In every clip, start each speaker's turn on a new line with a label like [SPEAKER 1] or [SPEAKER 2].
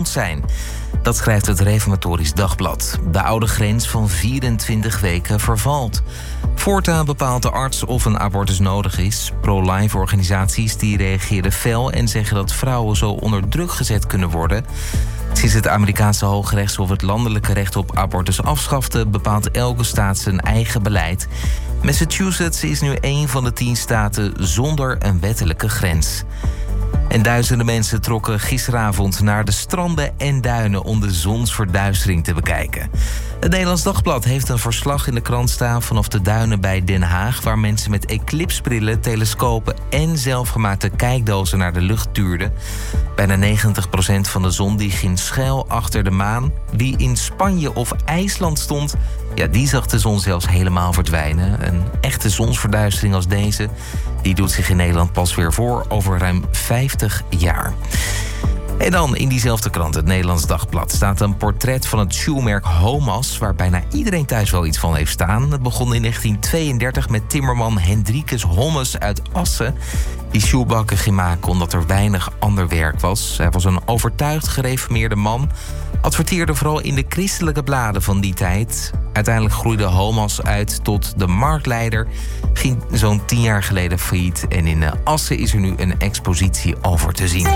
[SPEAKER 1] zijn. Dat schrijft het Reformatorisch Dagblad. De oude grens van 24 weken vervalt. Voortaan bepaalt de arts of een abortus nodig is. Pro-life organisaties die reageren fel en zeggen dat vrouwen zo onder druk gezet kunnen worden. Sinds het Amerikaanse Hooggerechtshof het landelijke recht op abortus afschafte, bepaalt elke staat zijn eigen beleid. Massachusetts is nu een van de 10 staten zonder een wettelijke grens. En duizenden mensen trokken gisteravond naar de stranden en duinen om de zonsverduistering te bekijken. Het Nederlands Dagblad heeft een verslag in de krant staan vanaf de duinen bij Den Haag, waar mensen met eclipsbrillen, telescopen en zelfgemaakte kijkdozen naar de lucht tuurden. Bijna 90% van de zon die ging schuil achter de maan. Wie in Spanje of IJsland stond, ja, die zag de zon zelfs helemaal verdwijnen. Een echte zonsverduistering als deze, die doet zich in Nederland pas weer voor over ruim 50 jaar. En dan in diezelfde krant, het Nederlands Dagblad, staat een portret van het shoemerk Homas, waar bijna iedereen thuis wel iets van heeft staan. Het begon in 1932 met timmerman Hendrikus Hommes uit Assen, die shoebakken ging maken omdat er weinig ander werk was. Hij was een overtuigd gereformeerde man, adverteerde vooral in de christelijke bladen van die tijd. Uiteindelijk groeide Homas uit tot de marktleider, ging zo'n 10 jaar geleden failliet en in Assen is er nu een expositie over te zien.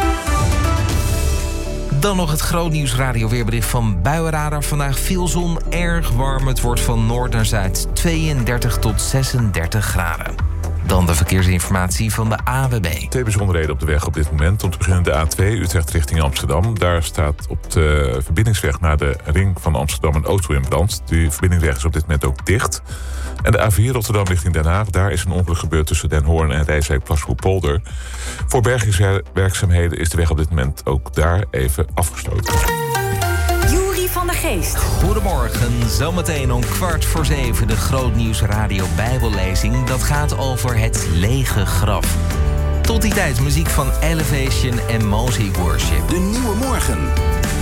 [SPEAKER 1] Dan nog het grootnieuws radioweerbericht van Buienradar. Vandaag veel zon, erg warm. Het wordt van noord naar zuid 32 tot 36 graden. Dan de verkeersinformatie van de AWB.
[SPEAKER 2] 2 bijzonderheden op de weg op dit moment. Om te beginnen de A2 Utrecht richting Amsterdam. Daar staat op de verbindingsweg naar de ring van Amsterdam een auto in brand. Die verbindingsweg is op dit moment ook dicht. En de A4 Rotterdam richting Den Haag. Daar is een ongeluk gebeurd tussen Den Hoorn en Rijswijk-Plasbroek-Polder. Voor bergingswerkzaamheden is de weg op dit moment ook daar even afgesloten.
[SPEAKER 3] Juri van der Geest.
[SPEAKER 1] Goedemorgen, zometeen om 6:15 de Grootnieuws Radio Bijbellezing. Dat gaat over het lege graf. Tot die tijd muziek van Elevation en Mosaic Worship.
[SPEAKER 4] De Nieuwe Morgen.